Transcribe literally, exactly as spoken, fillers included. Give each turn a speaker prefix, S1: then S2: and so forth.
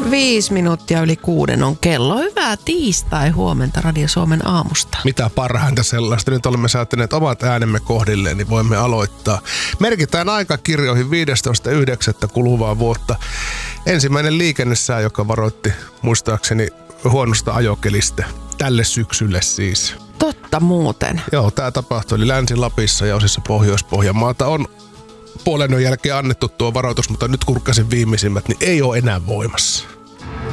S1: Viisi minuuttia yli kuuden on kello. Hyvää tiistai huomenta Radio Suomen aamusta.
S2: Mitä parhainta sellaista. Nyt olemme saattaneet omat äänemme kohdilleen, niin voimme aloittaa. Merkitään aikakirjoihin viidestoista yhdeksättä kuluvaa vuotta. Ensimmäinen liikennesää, joka varoitti muistaakseni huonosta ajokelistä. Tälle syksylle siis.
S1: Totta muuten.
S2: Joo, tämä tapahtui. Eli Länsi-Lapissa ja osissa Pohjois-Pohjanmaalta on puolen jälkeen annettu tuo varoitus, mutta nyt kurkkasin viimeisimmät, niin ei ole enää voimassa.